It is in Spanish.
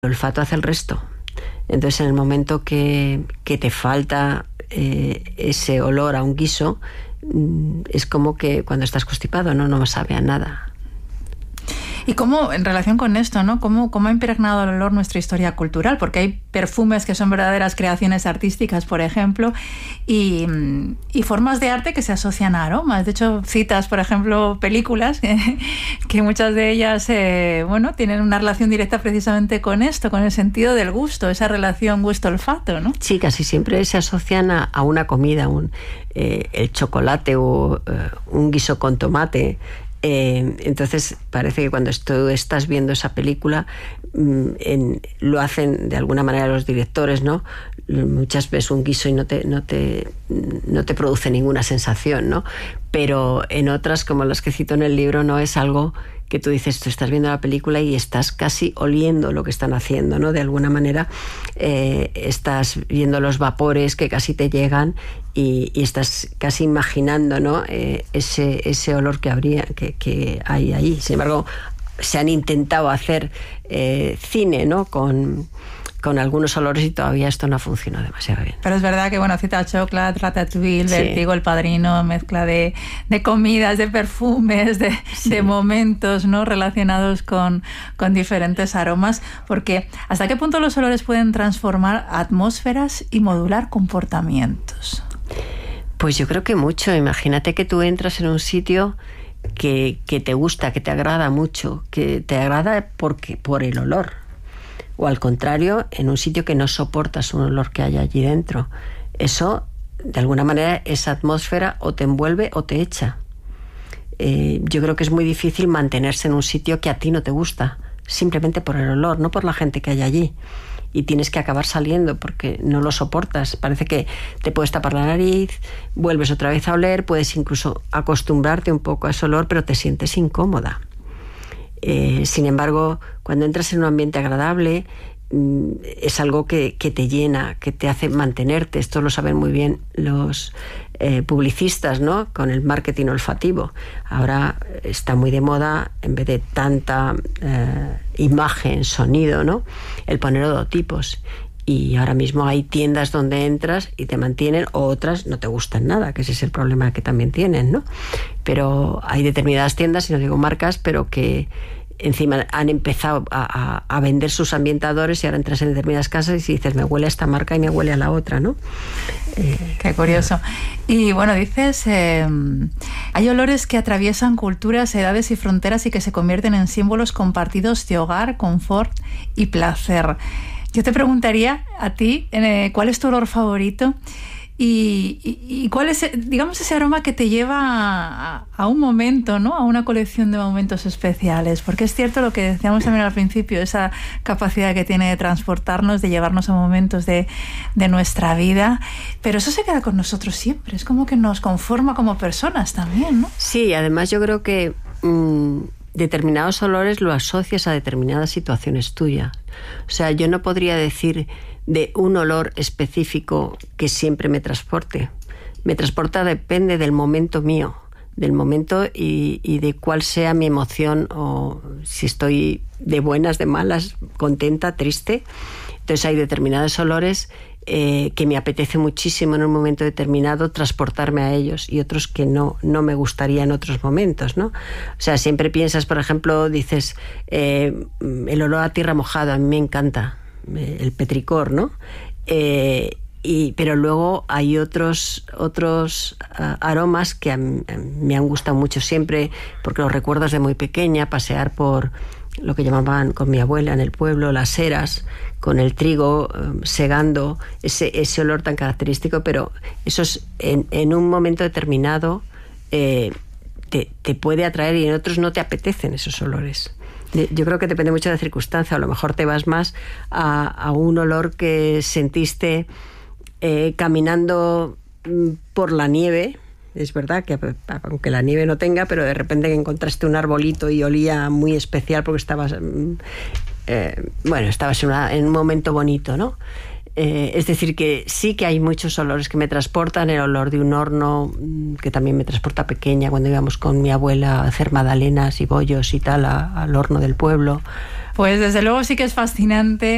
olfato hace el resto. Entonces, en el momento que te falta ese olor a un guiso, es como que cuando estás constipado, no sabe a nada. ¿Y cómo, en relación con esto, ¿no? ¿Cómo ha impregnado el olor nuestra historia cultural? Porque hay perfumes que son verdaderas creaciones artísticas, por ejemplo, y formas de arte que se asocian a aromas. De hecho, citas, por ejemplo, películas que muchas de ellas, tienen una relación directa precisamente con esto, con el sentido del gusto, esa relación gusto-olfato, ¿no? Sí, casi siempre se asocian a una comida, el chocolate o un guiso con tomate. Entonces parece que cuando tú estás viendo esa película lo hacen de alguna manera los directores, ¿no? Muchas veces un guiso y no te produce ninguna sensación, ¿no? Pero en otras, como las que cito en el libro, no es algo que tú dices, tú estás viendo la película y estás casi oliendo lo que están haciendo, ¿no? De alguna manera estás viendo los vapores que casi te llegan y estás casi imaginando, ¿no? Ese olor que hay ahí. Sin embargo, se han intentado hacer cine, ¿no? Con algunos olores y todavía esto no funciona demasiado bien. Pero es verdad que, cita Chocolate, Ratatouille, sí. Vértigo, El Padrino, mezcla de comidas, de perfumes, de momentos, ¿no? Relacionados con diferentes aromas, porque ¿hasta qué punto los olores pueden transformar atmósferas y modular comportamientos? Pues yo creo que mucho. Imagínate que tú entras en un sitio que te gusta, que te agrada mucho, que te agrada por el olor. O al contrario, en un sitio que no soportas un olor que hay allí dentro. Eso, de alguna manera, esa atmósfera o te envuelve o te echa. Yo creo que es muy difícil mantenerse en un sitio que a ti no te gusta, simplemente por el olor, no por la gente que hay allí. Y tienes que acabar saliendo porque no lo soportas. Parece que te puedes tapar la nariz, vuelves otra vez a oler, puedes incluso acostumbrarte un poco a ese olor, pero te sientes incómoda. Sin embargo, cuando entras en un ambiente agradable, es algo que te llena, que te hace mantenerte. Esto lo saben muy bien los publicistas, ¿no? Con el marketing olfativo. Ahora está muy de moda, en vez de tanta imagen, sonido, ¿no? El poner odotipos. Y ahora mismo hay tiendas donde entras y te mantienen, o otras no te gustan nada, que ese es el problema que también tienen, ¿no? Pero hay determinadas tiendas, y no digo marcas, pero que encima han empezado a vender sus ambientadores y ahora entras en determinadas casas y dices, me huele a esta marca y me huele a la otra, ¿no? Qué curioso. Y dices, hay olores que atraviesan culturas, edades y fronteras y que se convierten en símbolos compartidos de hogar, confort y placer. Yo te preguntaría a ti, ¿cuál es tu olor favorito? Y cuál es, digamos, ese aroma que te lleva a un momento, ¿no? A una colección de momentos especiales. Porque es cierto lo que decíamos también al principio, esa capacidad que tiene de transportarnos, de llevarnos a momentos de nuestra vida. Pero eso se queda con nosotros siempre. Es como que nos conforma como personas también, ¿no? Sí, además yo creo que determinados olores lo asocias a determinadas situaciones tuyas. O sea, yo no podría decir de un olor específico que siempre me transporte. Me transporta depende del momento mío, del momento y de cuál sea mi emoción, o si estoy de buenas, de malas, contenta, triste. Entonces hay determinados olores que me apetece muchísimo en un momento determinado transportarme a ellos, y otros que no me gustaría en otros momentos, ¿no? O sea, siempre piensas, por ejemplo, dices, el olor a tierra mojada, a mí me encanta, el petricor, ¿no? Pero luego hay otros aromas que me han gustado mucho siempre, porque los recuerdas de muy pequeña, pasear por lo que llamaban con mi abuela en el pueblo, las eras, con el trigo segando, ese olor tan característico, pero eso es en un momento determinado te puede atraer, y en otros no te apetecen esos olores. Yo creo que depende mucho de la circunstancia. A lo mejor te vas más a un olor que sentiste caminando por la nieve. Es verdad que aunque la nieve no tenga, pero de repente que encontraste un arbolito y olía muy especial porque estabas en un momento bonito, ¿no? Es decir, que sí que hay muchos olores que me transportan. El olor de un horno, que también me transporta pequeña, cuando íbamos con mi abuela a hacer magdalenas y bollos y tal al horno del pueblo. Pues desde luego sí que es fascinante